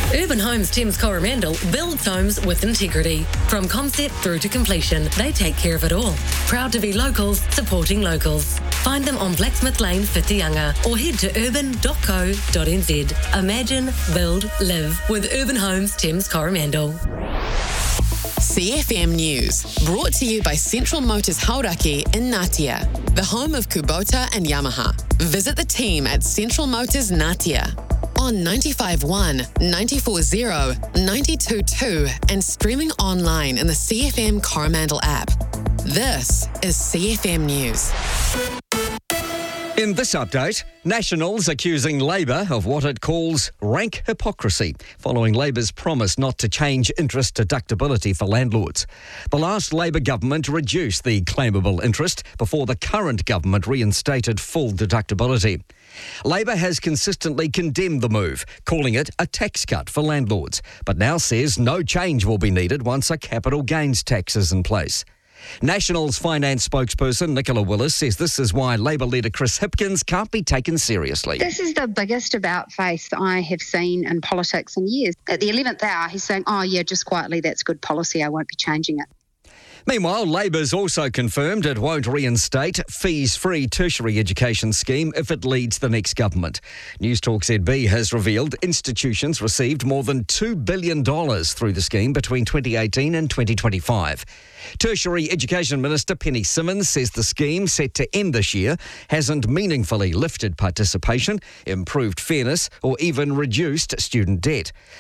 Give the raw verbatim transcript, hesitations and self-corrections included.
Urban Homes Thames Coromandel builds homes with integrity. From concept through to completion, they take care of it all. Proud to be locals, supporting locals. Find them on Blacksmith Lane, Whitianga, or head to urban dot co dot n z. Imagine, build, live with Urban Homes Thames Coromandel. C F M News, brought to you by Central Motors Hauraki in Ngatea, the home of Kubota and Yamaha. Visit the team at Central Motors Ngatea on ninety-five point one, ninety-four point zero, ninety-two point two and streaming online in the C F M Coromandel app. This is C F M News. In this update, Nationals accusing Labor of what it calls rank hypocrisy, following Labor's promise not to change interest deductibility for landlords. The last Labor government reduced the claimable interest before the current government reinstated full deductibility. Labor has consistently condemned the move, calling it a tax cut for landlords, but now says no change will be needed once a capital gains tax is in place. Nationals finance spokesperson Nicola Willis says this is why Labor leader Chris Hipkins can't be taken seriously. This is the biggest about-face I have seen in politics in years. At the eleventh hour, he's saying, oh yeah, just quietly, that's good policy, I won't be changing it. Meanwhile, Labor's also confirmed it won't reinstate fees-free tertiary education scheme if it leads the next government. Newstalk Z B has revealed institutions received more than two billion dollars through the scheme between twenty eighteen and twenty twenty-five. Tertiary Education Minister Penny Simmons says the scheme, set to end this year, hasn't meaningfully lifted participation, improved fairness or even reduced student debt.